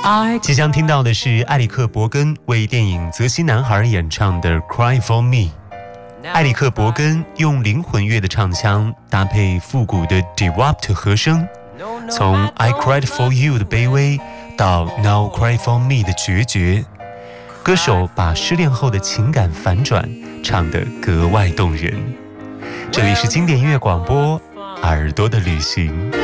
即将听到的是埃里克·伯根为电影《泽西男孩》演唱的《Cry for Me》。埃里克·伯根用灵魂乐的唱腔搭配复古的 doo-wop 和声，从 I Cried for You 的卑微到 Now Cry for Me 的决绝，歌手把失恋后的情感反转唱得格外动人。这里是经典音乐广播，耳朵的旅行。